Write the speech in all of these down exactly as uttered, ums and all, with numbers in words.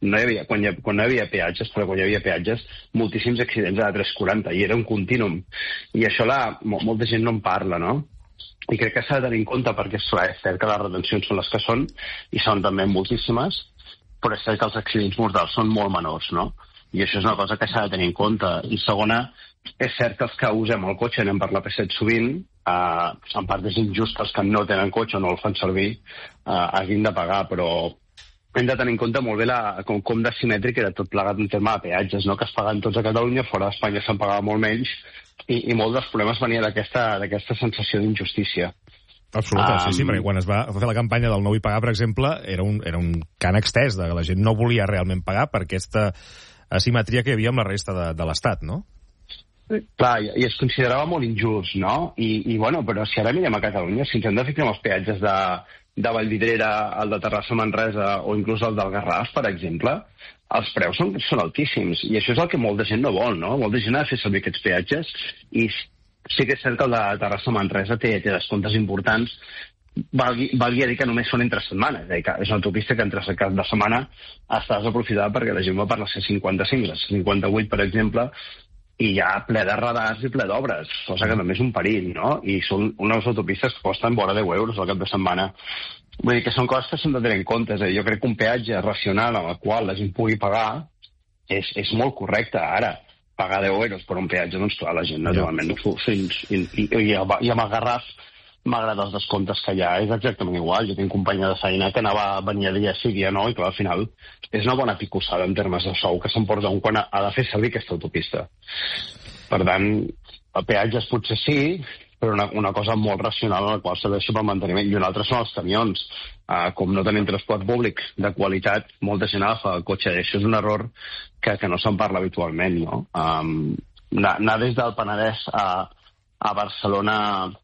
no hi havia, quan, hi, quan no hi havia peatges, però quan hi havia peatges, moltíssims accidents a la tres quaranta, i era un contínuum. I això la, molta gent no en parla, no? I crec que s'ha de tenir en compte, perquè és cert que les retencions són les que són, i són també moltíssimes, però és cert que els accidents mortals són molt menors, no? I això és una cosa que s'ha de tenir en compte. I segona, és cert que els que usem el cotxe, anem per la P set sovint, eh, en part és injust que els que no tenen cotxe o no el fan servir eh, hagin de pagar, però hem de tenir en compte molt bé la, com, com de simètric era tot plegat en terme de peatges, no? Que es paguen tots a Catalunya, fora d'Espanya se'n pagava molt menys, i, i molts dels problemes venia d'aquesta d'aquesta sensació d'injustícia. Absoluta, um, sí, sí, perquè quan es va fer la campanya del no vull pagar, per exemple, era un, era un cant extès de que la gent no volia realment pagar per aquesta asimetria que hi havia amb la resta de, de l'Estat, no? Clar, i, i es considerava molt injust, no? I, i bueno, però si ara mirem a Catalunya, si ens hem de ficar en els peatges de, de Vallvidrera, el de Terrassa-Manresa o inclús el del Garraf, per exemple, els preus són, són altíssims, i això és el que molta gent no vol, no? Molta gent ha de fer servir aquests peatges, i sí que és cert que el de Terrassa-Manresa té, té descomptes importants, valgui, valgui a dir que només són entre setmanes, és, que és una autopista que entre cap de setmana està desaprofitada perquè la gent va per la C cinquanta-cinc, la C cinquanta-vuit, per exemple, i hi ha ple de radars i ple d'obres, cosa que també és un perill, no? I són unes autopistes que costen vora deu euros al cap de setmana. Vull dir que són coses que s'han de tenir en compte. És a dir, jo crec que un peatge racional amb el qual la gent pugui pagar és, és molt correcte. Ara, pagar deu euros per un peatge, doncs clar, la gent naturalment no ho fins... I, i, i, i amb el Garraf, malgrat els descomptes que hi ha, és exactament igual. Jo tinc companya de feina que anava a venir a dia sí, dia no, i clar, al final és una bona picossada en termes de sou que s'emporta un quan ha, ha de fer servir aquesta autopista. Per tant, a peatges potser sí, però una, una cosa molt racional en la qual serveixi pel manteniment. I una altra són els camions. Uh, com no tenim transport públic de qualitat, molta gent agafa el cotxe. I això és un error que, que no se'n parla habitualment, no? Um, anar, anar des del Penedès a, a Barcelona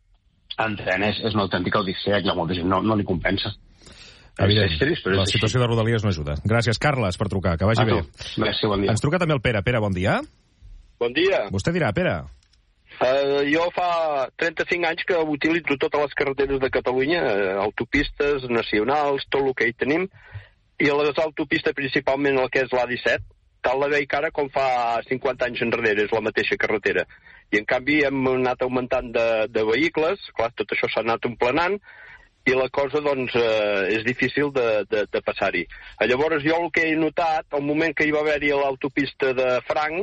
en tren és, és una autèntica odissea que a molta gent no, no li compensa. Evident, és trist, però la és situació de Rodalies no ajuda. Gràcies, Carles, per trucar. Que vagi bé. Gràcies, bon dia. Ens truca també el Pere. Pere, bon dia. Bon dia. Vostè dirà, Pere. Uh, jo fa trenta-cinc anys que utilitzo totes les carreteres de Catalunya, uh, autopistes nacionals, tot el que hi tenim, i les autopistes principalment el que és l'A disset, tant la veig ara com fa cinquanta anys enrere, és la mateixa carretera. I en canvi hem anat augmentant de, de vehicles, clar, tot això s'ha anat emplenant, i la cosa, doncs, eh, és difícil de, de, de passar-hi. Llavors, jo el que he notat, al moment que hi va haver-hi l'autopista de Franc,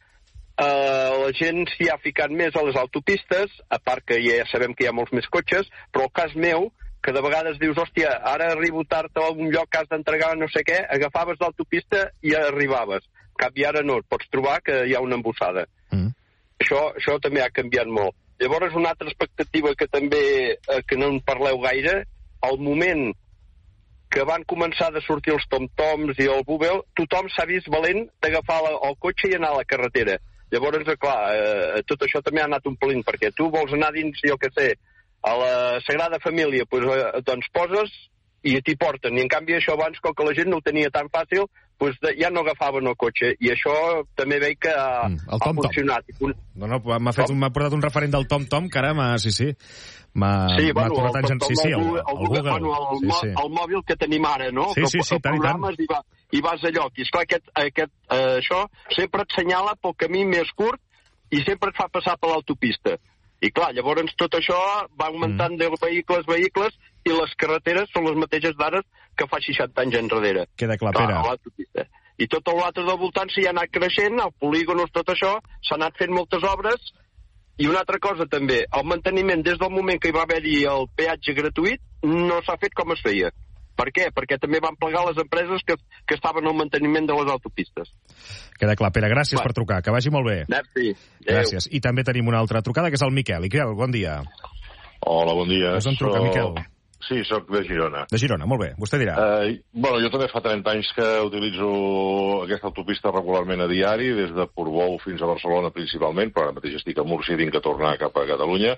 eh, la gent s'hi ha ficat més a les autopistes, a part que ja sabem que hi ha molts més cotxes, però el cas meu, que de vegades dius, hòstia, ara arribo tard a algun lloc que has d'entregar no sé què, agafaves l'autopista i arribaves. En canvi, ara no, et pots trobar que hi ha una embossada. Mm. Això, això també ha canviat molt. Llavors, una altra expectativa que també eh, que no en parleu gaire, al moment que van començar a sortir els tom-toms i el Bubel, tothom s'ha vist valent d'agafar el cotxe i anar a la carretera. Llavors, clar, eh, tot això també ha anat omplint, perquè tu vols anar dins, jo què sé, a la Sagrada Família, doncs, eh, doncs poses i t'hi porten. I en canvi això abans, com que la gent no ho tenia tan fàcil, doncs ja no agafaven el cotxe. I això també veig que ha, mm, ha funcionat. No, no, m'ha fet, m'ha portat un referent del tom-tom que ara m'ha, sí, sí, m'ha, sí, m'ha bueno, tornat anys... Sí, sí, el, el, el Google. Bueno, el, sí, sí. el mòbil que tenim ara, no? Sí, sí, sí, tant i tant. I, va, i vas a lloc. I esclar, aquest, aquest, eh, això sempre et senyala pel camí més curt i sempre et fa passar per l'autopista. I clar, llavors tot això va augmentant mm. de vehicles, vehicles, i les carreteres són les mateixes d'ara que fa seixanta anys enrere. Queda clar, Pere. I tot l'altre del voltant s'hi ha anat creixent, el polígonos, tot això, s'ha anat fent moltes obres, i una altra cosa també, el manteniment des del moment que hi va haver-hi el peatge gratuït no s'ha fet com es feia. Per què? Perquè també van plegar les empreses que, que estaven al manteniment de les autopistes. Queda clar, Pere, gràcies Va. per trucar, que vagi molt bé. Merci. Gràcies. I també tenim una altra trucada, que és el Miquel. Miquel, bon dia. Hola, bon dia. Us en truca, so... Miquel? Sí, soc de Girona. De Girona, molt bé. Vostè dirà. Uh, bueno, jo també fa trenta anys que utilitzo aquesta autopista regularment a diari, des de Portbou fins a Barcelona principalment, però ara mateix estic a Múrcia i tinc que tornar cap a Catalunya,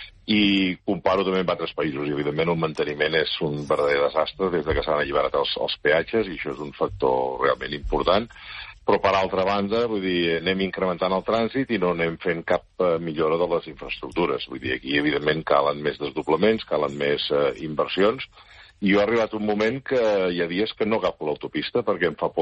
i comparo també amb altres països, i evidentment el manteniment és un verdader desastre des de que s'han alliberat els, els peatges, i això és un factor realment important. Però, per altra banda, vull dir, anem incrementant el trànsit i no anem fent cap eh, millora de les infraestructures. Vull dir, aquí, evidentment, calen més desdoblaments, calen més eh, inversions, i jo ha arribat un moment que hi ha dies que no agafo l'autopista perquè em fa por